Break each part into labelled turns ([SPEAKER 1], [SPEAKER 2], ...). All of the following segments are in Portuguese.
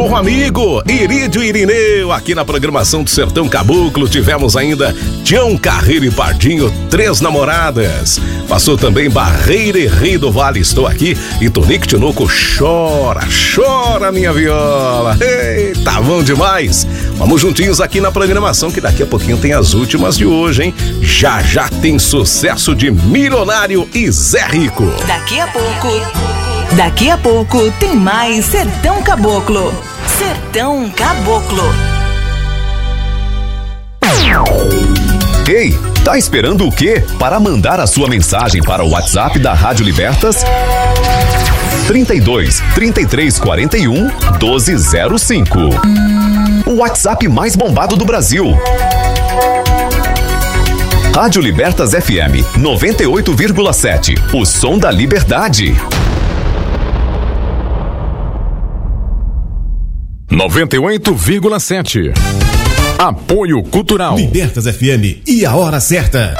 [SPEAKER 1] Meu amigo Irídio Irineu, aqui na programação do Sertão Caboclo tivemos ainda Tião Carreiro e Pardinho, 3 namoradas. Passou também Barreira e Rei do Vale, estou aqui. E Tonico Tinoco, chora, chora minha viola. Eita, bom demais. Vamos juntinhos aqui na programação que daqui a pouquinho tem as últimas de hoje, hein? Já já tem sucesso de Milionário e Zé Rico.
[SPEAKER 2] Daqui a pouco tem mais Sertão Caboclo. Sertão Caboclo.
[SPEAKER 3] Ei, tá esperando o quê? Para mandar a sua mensagem para o WhatsApp da Rádio Libertas? 32 33 41 1205. O WhatsApp mais bombado do Brasil. Rádio Libertas FM 98,7. O som da liberdade.
[SPEAKER 4] 98,7. Apoio Cultural.
[SPEAKER 5] Libertas FM e a hora certa.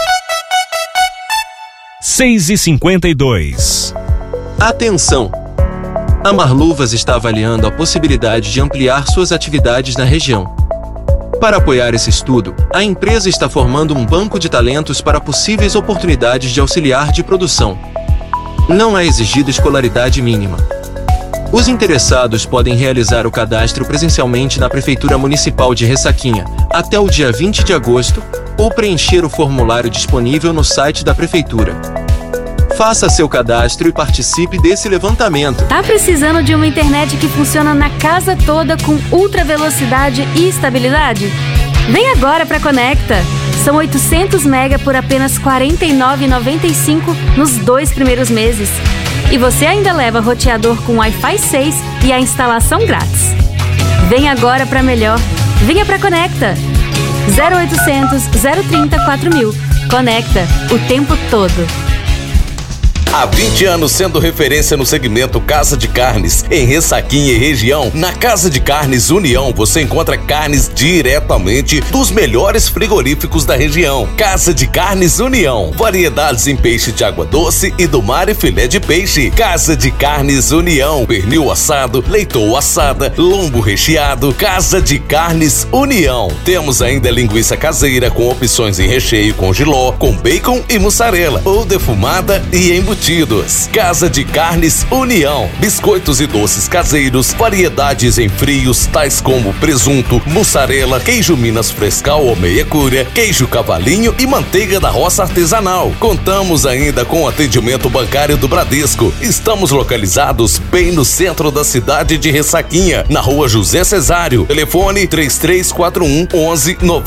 [SPEAKER 6] 6h52.
[SPEAKER 7] Atenção! A Marluvas está avaliando a possibilidade de ampliar suas atividades na região. Para apoiar esse estudo, a empresa está formando um banco de talentos para possíveis oportunidades de auxiliar de produção. Não é exigida escolaridade mínima. Os interessados podem realizar o cadastro presencialmente na Prefeitura Municipal de Ressaquinha até o dia 20 de agosto ou preencher o formulário disponível no site da Prefeitura. Faça seu cadastro e participe desse levantamento.
[SPEAKER 8] Tá precisando de uma internet que funciona na casa toda com ultra velocidade e estabilidade? Vem agora para Conecta. São 800 mega por apenas R$ 49,95 nos 2 primeiros meses. E você ainda leva roteador com Wi-Fi 6 e a instalação grátis. Vem agora para melhor. Venha para Conecta. 0800 030 4000. Conecta o tempo todo.
[SPEAKER 1] Há 20 anos sendo referência no segmento Casa de Carnes, em Ressaquinha e região. Na Casa de Carnes União, você encontra carnes diretamente dos melhores frigoríficos da região. Casa de Carnes União. Variedades em peixe de água doce e do mar e filé de peixe. Casa de Carnes União. Pernil assado, leitoa assada, lombo recheado. Casa de Carnes União. Temos ainda linguiça caseira com opções em recheio com jiló, com bacon e mussarela, ou defumada e embutida. Casa de Carnes União. Biscoitos e doces caseiros, variedades em frios, tais como presunto, mussarela, queijo Minas Frescal ou meia cura, queijo cavalinho e manteiga da roça artesanal. Contamos ainda com o atendimento bancário do Bradesco. Estamos localizados bem no centro da cidade de Ressaquinha, na rua José Cesário. Telefone 3341 1190.